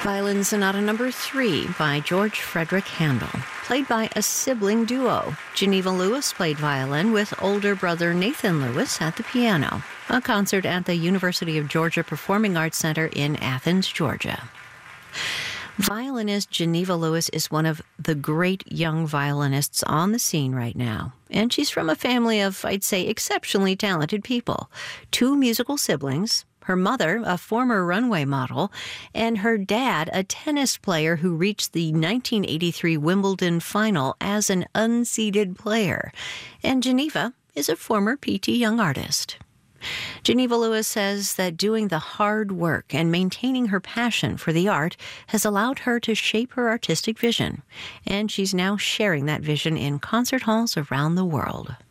Violin Sonata Number 3 by George Frederick Handel, played by a sibling duo. Geneva Lewis played violin with older brother Nathan Lewis at the piano. A concert at the University of Georgia Performing Arts Center in Athens, Georgia. Violinist Geneva Lewis is one of the great young violinists on the scene right now, and she's from a family of, I'd say, exceptionally talented people. 2 musical siblings, her mother, a former runway model, and her dad, a tennis player who reached the 1983 Wimbledon final as an unseeded player. And Geneva is a former PT Young artist. Geneva Lewis says that doing the hard work and maintaining her passion for the art has allowed her to shape her artistic vision, and she's now sharing that vision in concert halls around the world.